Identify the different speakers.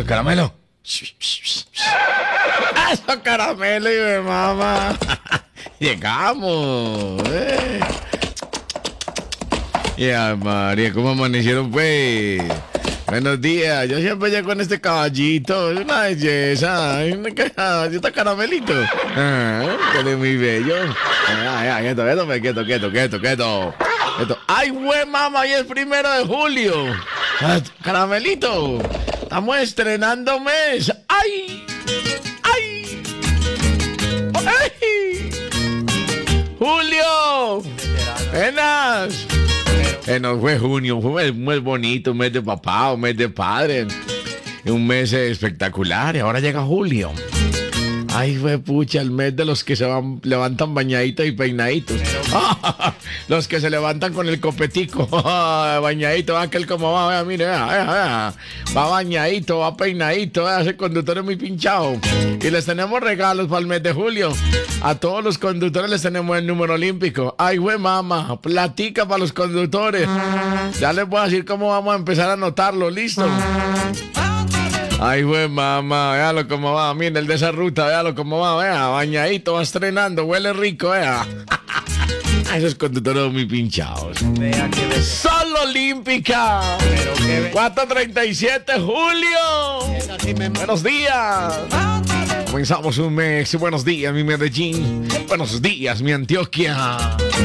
Speaker 1: caramelo. Eso, caramelo y mi mamá. Llegamos. Ya, María, ¿cómo amanecieron, pues? Buenos días. Yo siempre llego en este caballito. Es una belleza. Así está caramelito. Que es muy bello. Quieto. ¡Ay, güey, mamá! Hoy es 1 de julio. Caramelito. Estamos estrenando mes. ¡Ay! ¡Julio! ¡Venas! No fue junio, fue un mes bonito, un mes de papá, un mes de padre, un mes espectacular, y ahora llega julio. Ay, fue pucha, el mes de los que levantan bañaditos y peinaditos. Los que se levantan con el copetico, bañadito, aquel como va, vea, mire, vea. Va bañadito, va peinadito, vea, ese conductor es muy pinchado. Y les tenemos regalos para el mes de julio. A todos los conductores les tenemos el número olímpico. Ay, güey, mamá, platica para los conductores. Ya les voy a decir cómo vamos a empezar a anotarlo, ¿listo? Ay, güey, mamá, véalo cómo va. Mira, el de esa ruta, véalo cómo va, vea. Bañadito, va estrenando, huele rico, vea. Esos conductores muy pinchados. ¡Sol Olímpica! 4:37, Julio. Buenos días. Comenzamos un mes. Buenos días, mi Medellín. Buenos días, mi Antioquia.